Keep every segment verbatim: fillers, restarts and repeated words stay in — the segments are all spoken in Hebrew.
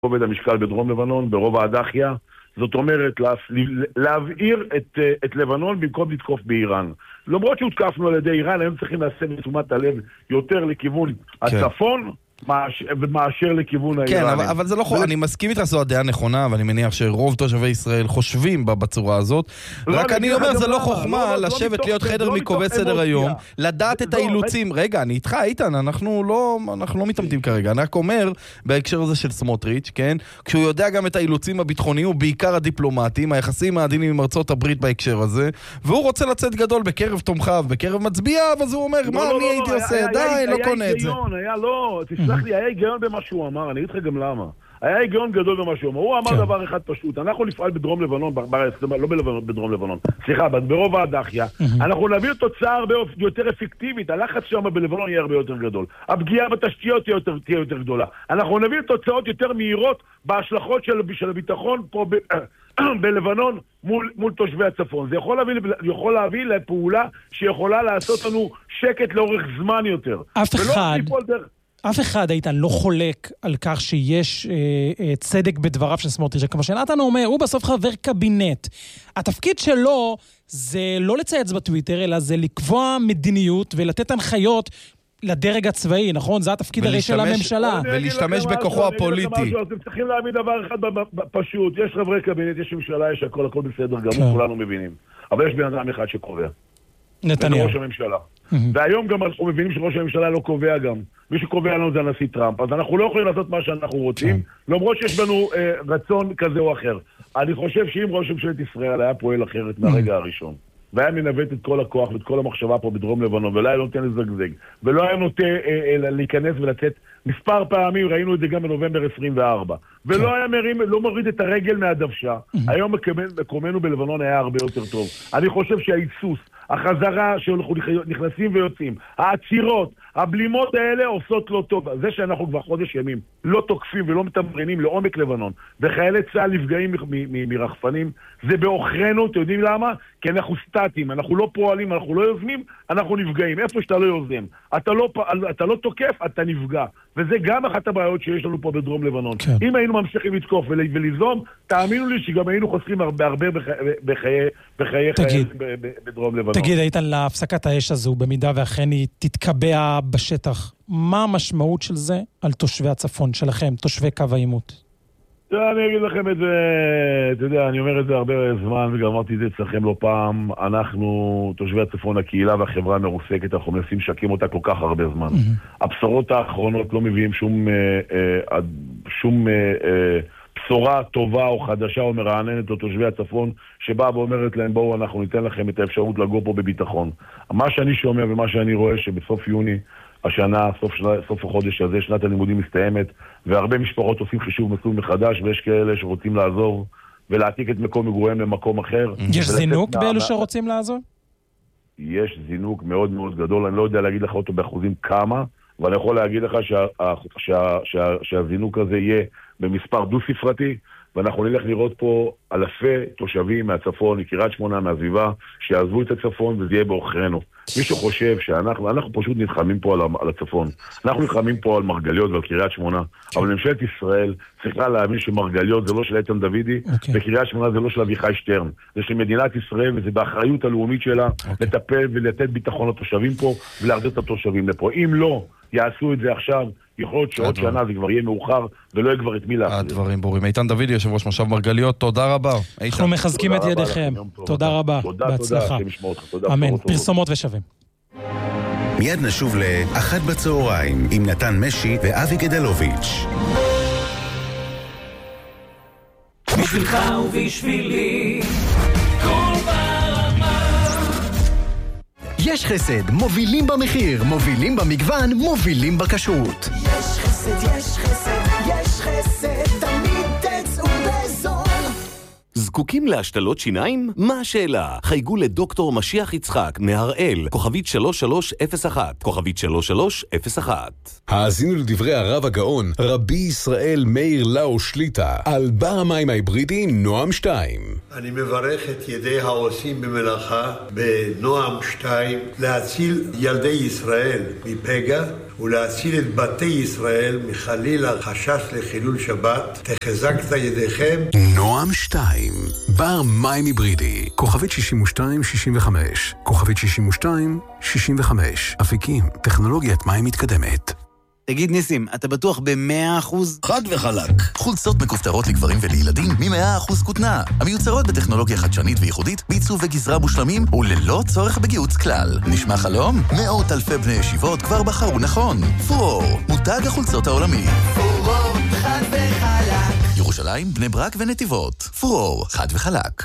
כובד המשקל בדרום לבנון, ברובע הדחיה. זאת אומרת, להבעיר את, את לבנון במקום לתקוף באיראן. למרות שהותקפנו על ידי איראן, היום צריכים להסב את תשומת הלב יותר לכיוון הצפון, ומאשר לכיוון האיראני. כן, אבל, אבל זה לא חושב, אני מסכים איתך, זו הדעה נכונה, ואני מניח שרוב תושבי ישראל חושבים בה בצורה הזאת. רק אני אומר, זה לא חוכמה לשבת להיות חדר מכובד סדר היום, לדעת את האילוצים. רגע, אני איתך, איתן, אנחנו לא, אנחנו לא מתעמתים כרגע. אני רק אומר, בהקשר הזה של סמוטריץ', כן, כשהוא יודע גם את האילוצים הביטחוניים, ובעיקר הדיפלומטיים, היחסים העדינים עם ארצות הברית בהקשר הזה, והוא רוצה לצאת גדול בקרב תומכיו, בקרב מצביעיו, אז הוא אומר, מה אני הייתי עושה? די, לא קונה את זה. היה לא, תסלח לי, היה היגיון במה שהוא אמר, אני אגיד לך גם למה. היה היגיון גדול במה שהוא אמר. הוא אמר דבר אחד פשוט, אנחנו נפעל בדרום לבנון, לא בדרום לבנון, סליחה, ברובע הדחיה, אנחנו נביא תוצאה הרבה יותר אפקטיבית, הלחץ שם בלבנון יהיה הרבה יותר גדול, הפגיעה בתשתיות תהיה יותר גדולה, אנחנו נביא תוצאות יותר מהירות בהשלכות של הביטחון פה בלבנון מול תושבי הצפון. זה יכול להביא לפעולה שיכולה לעשות לנו שקט לאורך זמן יותר. אף אחד... אף אחד, איתן, לא חולק על כך שיש אה, אה, צדק בדבריו של סמוטריץ'. כמו שנתן אומר, הוא בסוף חבר קבינט. התפקיד שלו זה לא לצייץ בטוויטר, אלא זה לקבוע מדיניות ולתת הנחיות לדרג הצבאי, נכון? זה התפקיד הרי של הממשלה. ולהשתמש בכוחו הפוליטי. אתם צריכים להבין דבר אחד פשוט. יש חברי קבינט, יש ממשלה, יש הכל, הכל בסדר גמור, כולנו מבינים. אבל יש בן אדם אחד שקובע. נתניהו. ראש הממשלה. והיום גם אנחנו מבינים שראש הממשלה לא קובע גם. מי שקובע לנו זה הנשיא טראמפ. אז אנחנו לא יכולים לעשות מה שאנחנו רוצים, למרות שיש לנו רצון כזה או אחר. אני חושב שאם ראש ממשלת ישראל היה פועל אחרת מהרגע הראשון, והיה מנווט את כל הכוח ואת כל המחשבה פה בדרום לבנון, ולא היה נותן לזגזג, ולא היה נוטה להיכנס ולצאת מספר פעמים, ראינו את זה גם בנובמבר עשרים וארבע, ולא היה מרים, לא מוריד את הרגל מהדוושה, היום מקומנו בלבנון היה הרבה יותר טוב. אני חושב שהאיסוס, החזרה שאנחנו נכנסים ויוצאים, העצירות, הבלימות האלה עושות לא טוב. זה שאנחנו כבר חודש ימים לא תוקפים ולא מתמרנים לעומק לבנון, וחיילי צה"ל נפגעים מרחפנים, זה באוכרנו. אתם יודעים למה? כי אנחנו סטטים, אנחנו לא פועלים, אנחנו לא יוזמים, אנחנו נפגעים. איפה שאתה לא יוזם, אתה לא, אתה לא תוקף, אתה נפגע. וזה גם אחת הבעיות שיש לנו פה בדרום לבנון. כן. אם היינו ממשיכים לתקוף וליזום, תאמינו לי שגם היינו חוסכים הרבה הרבה בחיי, בחיי חיים בדרום לבנון. תגיד, איתן, להפסקת האש הזו, במידה ואכן היא תתקבע בשטח, מה המשמעות של זה על תושבי הצפון שלכם, תושבי קו העימות? אני אגיד לכם את זה, אתה יודע, אני אומר את זה הרבה זמן, וגם אמרתי את זה אצלכם לא פעם, אנחנו, תושבי הצפון, הקהילה והחברה המרוסקת, אנחנו מנסים לשקם אותה כל כך הרבה זמן. הבשורות האחרונות לא מביאים שום, שום בשורה טובה או חדשה או מרעננת לתושבי הצפון, שבאה ואומרת להם, בואו, אנחנו ניתן לכם את האפשרות לגור פה בביטחון. מה שאני שומע ומה שאני רואה, שבסוף יוני, השנה, סוף, שנה, סוף החודש הזה, שנת הלימודים מסתיימת, והרבה משפחות עושים חישוב מסלול מחדש, ויש כאלה שרוצים לעזור ולהעתיק את מקום מגוריהם למקום אחר. יש זינוק באלו מה... שרוצים לעזור? יש זינוק מאוד מאוד גדול, אני לא יודע להגיד לך אותו באחוזים כמה, אבל אני יכול להגיד לך שה, שה, שה, שהזינוק הזה יהיה במספר דו-ספרתי, ואנחנו נלך לראות פה אלפי תושבים מהצפון, מקריית שמונה, מהסביבה, שיעזבו את הצפון וזה יהיה באוכרנו. מישהו חושב שאנחנו, אנחנו פשוט נלחמים פה על, על הצפון. אנחנו נלחמים פה על מרגליות ועל קריית שמונה, אבל ממשלת ישראל צריכה להאמין שמרגליות זה לא של איתן דוידי, okay. וקריית שמונה זה לא של אביחי שטרן. זה של מדינת ישראל, וזה באחריות הלאומית שלה, okay. לטפל ולתת ביטחון לתושבים פה, ולהחזיר את התושבים לפה. אם לא יעשו את זה עכשיו, יכול להיות שעוד שנה זה כבר יהיה מאוחר, ולא יהיה כבר את מי להחזיר. הדברים ברורים. איתן דוידי, יושב ראש מושב מרגליות, תודה רבה. אנחנו מחזקים את ידיכם. תודה רבה. בהצלחה. אמן. פרסומות ושווים. מיד נשוב לאחת בצהריים עם נתן משי ואבי גדלוביץ'. בשבילך ובשבילי כל ברמה. יש חסד, מובילים במחיר, מובילים במגוון, מובילים בכשרות. יש חסד, יש חסד, יש חסד, תמיד תצאו בזול. זקוקים להשתלות שיניים? מה השאלה? חייגו לדוקטור משיח יצחק מהראל, כוכבית שלוש שלוש אפס אחת, כוכבית שלוש שלוש אפס אחת. האזינו לדברי הרב הגאון, רבי ישראל מאיר לאו שליטה, על בר המים ההיברידי נועם שתיים. אני מברך את ידי העושים במלאכה בנועם שתיים להציל ילדי ישראל מפגע ולהציל את בתי ישראל מחליל החשש לחילול שבת. תחזקת ידיכם. נועם שתיים, בר מים היברידי, כוכבית שישים ושתיים שישים וחמש, כוכבית שישים ושתיים שישים וחמש, אפיקים, טכנולוגיית מים מתקדמת. תגיד ניסים, אתה בטוח ב-מאה אחוז? חד וחלק. חולצות מכופתרות לגברים ולילדים מ-מאה אחוז כותנה. המיוצרות בטכנולוגיה חדשנית וייחודית, בעיצוב וגזרה מושלמים וללא צורך בגיהוץ כלל. נשמע חלום? מאות אלפי בני ישיבות כבר בחרו נכון. פורור, מותג החולצות העולמי. פורור, חד וחלק. ירושלים, בני ברק ונתיבות. פורור, חד וחלק.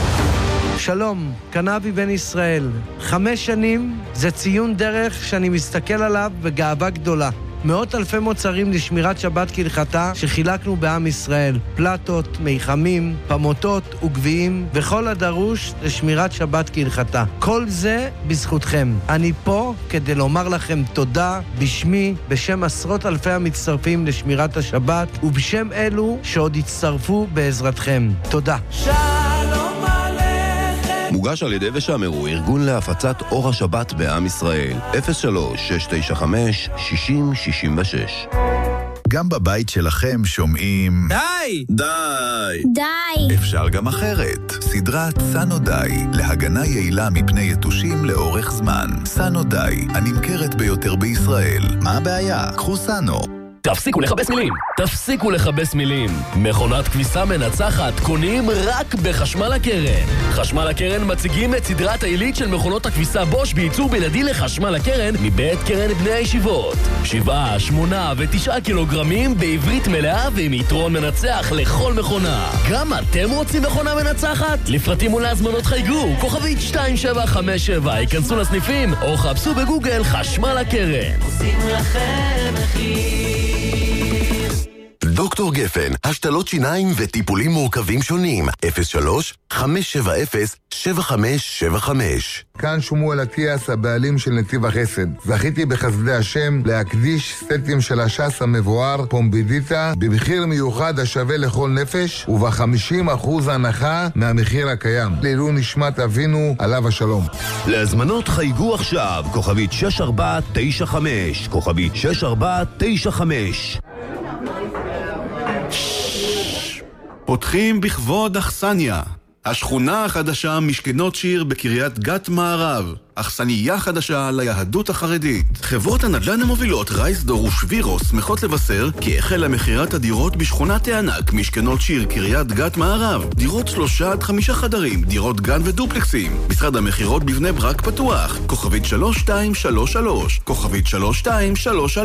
שלום, קנאבי בן ישראל. חמש שנים זה ציון דרך שאני מסתכל עליו בגאווה גדולה. מאות אלפי מוצרים לשמירת שבת כהלכתה שחילקנו בעם ישראל. פלטות, מיחמים, פמוטות וגביעים וכל הדרוש לשמירת שבת כהלכתה. כל זה בזכותכם. אני פה כדי לומר לכם תודה בשמי, בשם עשרות אלפי המצטרפים לשמירת השבת ובשם אלו שעוד יצטרפו בעזרתכם. תודה. שלום עליכם. מוגש על ידי ושמרו, ארגון להפצת אור השבת בעם ישראל. אפס שלוש שש תשע חמש שישים שישים ושש. גם בבית שלכם שומעים... די! די! די! אפשר גם אחרת. סדרת סנו די, להגנה יעילה מפני יתושים לאורך זמן. סנו די, הנמכרת ביותר בישראל. מה הבעיה? קחו סנו. תפסיקו לחבס מילים, תפסיקו לחבס מילים. מכונת כביסה מנצחת קונים רק בחשמל הקרן. חשמל הקרן מציגים את סדרת העילית של מכונות הכביסה בוש בייצור בלעדי לחשמל הקרן מבית קרן בני הישיבות. שבעה, שמונה ותשעה קילוגרמים בעברית מלאה ועם יתרון מנצח לכל מכונה. גם אתם רוצים מכונה מנצחת? לפרטים ולהזמנות חייגו, כוכבית שתיים שבע חמש שבע, היכנסו לסניפים או חפשו בגוגל חשמל הקרן. עושים לכם מחיר. דוקטור גפן, השתלות שיניים וטיפולים מורכבים שונים. אפס שלוש חמש שבע אפס שבע חמש שבע חמש. כאן שמואל אטיאס, הבעלים של נתיב החסד. זכיתי בחסדי השם להקדיש סטים של השס המבואר פומבידיטה במחיר מיוחד השווה לכל נפש וב-חמישים אחוז הנחה מהמחיר הקיים. לעילוי נשמת אבינו עליו השלום. להזמנות חייגו עכשיו, כוכבית שש ארבע תשע חמש, כוכבית שש ארבע תשע חמש. פותחים בכבוד אכסניה, השכונה החדשה משכנות שיר בקריית גת מערב, אכסניה חדשה ליהדות החרדית. חברות הנדל"ן המובילות רייסדור ושבירו שמחות לבשר כי החלה מכירת הדירות בשכונת הענק משכנות שיר קריית גת מערב. דירות שלושה עד חמישה חדרים, דירות גן ודופלקסים. משרד המכירות בבני ברק פתוח, כוכבית שלוש שתיים שלוש שלוש, כוכבית שלוש שתיים שלוש שלוש.